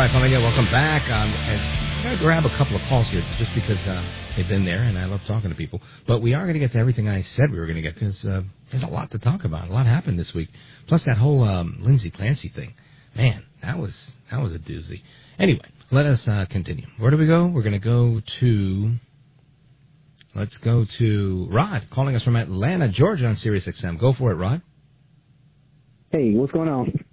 Rod calling you. Welcome back. And I'm going to grab a couple of calls here just because they've been there, and I love talking to people. But we are going to get to everything I said we were going to get because there's a lot to talk about. A lot happened this week. Plus that whole Lindsay Clancy thing. Man, that was a doozy. Anyway, let us continue. Where do we go? We're going to go to... Let's go to Rod, calling us from Atlanta, Georgia on Sirius XM. Go for it, Rod. Hey, what's going on?